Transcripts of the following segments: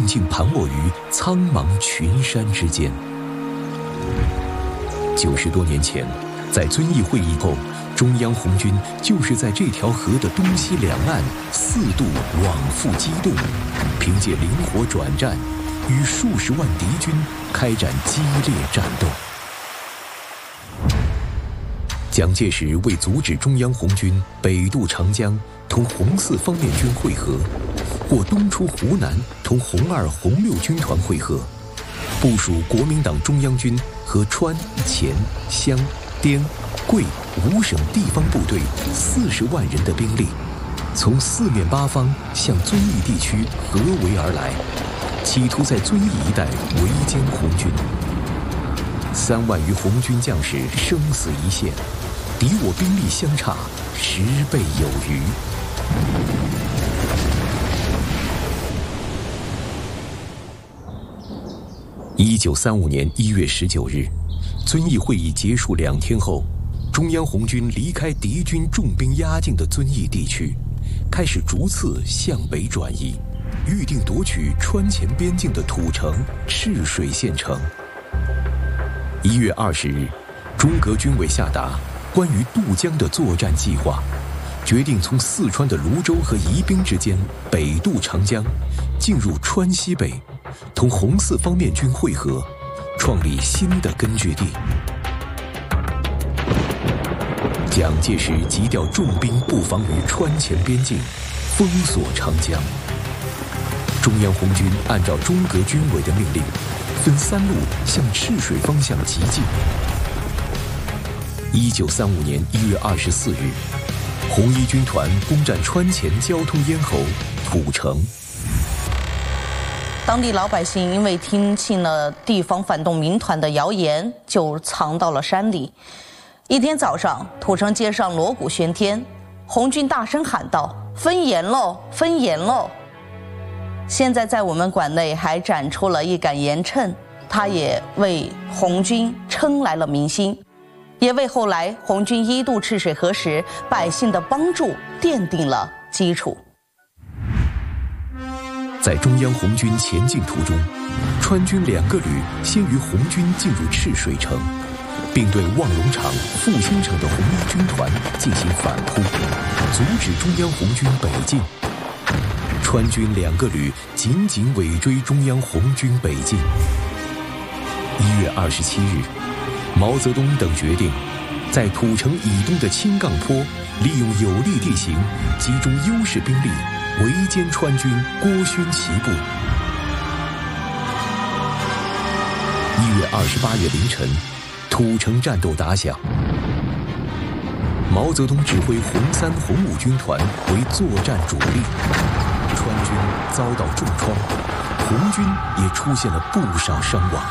静静盘踱于苍茫群山之间。90多年前，在遵义会议后，中央红军就是在这条河的东西两岸4度往复机动，凭借灵活转战，与数十万敌军开展激烈战斗。蒋介石为阻止中央红军北渡长江同红四方面军会合，或东出湖南同红2、红6军团会合，部署国民党中央军和川、黔、湘、滇、桂5省地方部队40万人的兵力，从4面8方向遵义地区合围而来，企图在遵义一带围歼红军。3万余红军将士生死一线，敌我兵力相差10倍有余。1935年1月19日，遵义会议结束2天后，中央红军离开敌军重兵压境的遵义地区，开始逐次向北转移，预定夺取川黔边境的土城赤水县城。1月20日，中革军委下达关于渡江的作战计划，决定从四川的泸州和宜宾之间北渡长江，进入川西北，同红四方面军会合，创立新的根据地。蒋介石急调重兵布防于川黔边境，封锁长江。中央红军按照中革军委的命令，分3路向赤水方向急进。1935年1月24日，红一军团攻占川黔交通咽喉土城。 当地老百姓因为听信了地方反动民团的谣言，就藏到了山里。一天早上，土城街上锣鼓喧天，红军大声喊道：“分盐喽，分盐喽！”现在在我们馆内还展出了一杆盐秤，它也为红军撑来了民心，也为后来红军1渡赤水河时百姓的帮助奠定了基础。 在中央红军前进途中，川军2个旅先于红军进入赤水城，并对望龙场、复兴城的红一军团进行反扑，阻止中央红军北进。川军2个旅紧紧尾追中央红军北进。1月27日，毛泽东等决定在土城以东的青杠坡利用有利地形，集中优势兵力围歼川军郭勋旗部。1月28日凌晨，土城战斗打响。毛泽东指挥红3、红5军团为作战主力，川军遭到重创，红军也出现了不少伤亡。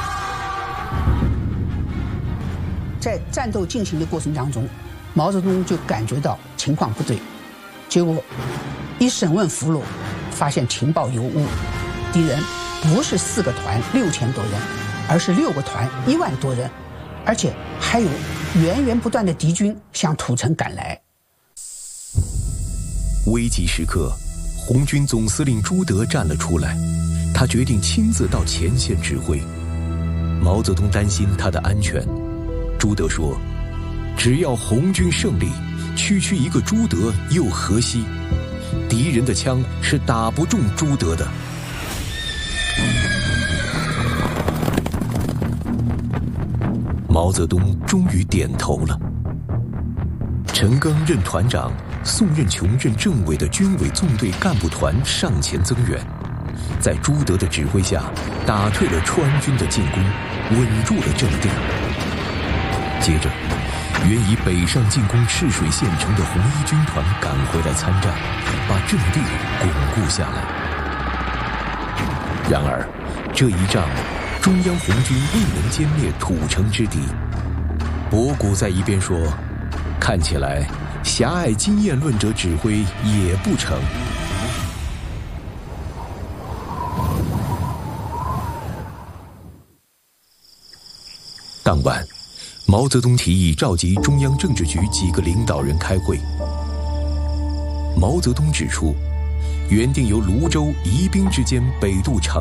在战斗进行的过程当中，毛泽东就感觉到情况不对，结果一审问俘虏，发现情报有误，敌人不是4个团6000多人，而是6个团1万多人，而且还有源源不断的敌军向土城赶来。 危急时刻，红军总司令朱德站了出来，他决定亲自到前线指挥。毛泽东担心他的安全，朱德说：“只要红军胜利，区区一个朱德又何惜？敌人的枪是打不中朱德的。”毛泽东终于点头了。陈赓任团长，宋任穷任政委的军委纵队干部团上前增援，在朱德的指挥下，打退了川军的进攻，稳住了阵地。接着，原已北上进攻赤水县城的红一军团赶回来参战，把阵地巩固下来。然而，这一仗，中央红军未能歼灭土城之敌。博古在一边说：“看起来，狭隘经验论者指挥也不成。”当晚，毛泽东提议召集中央政治局几个领导人开会。毛泽东指出，原定由泸州、宜宾之间北渡长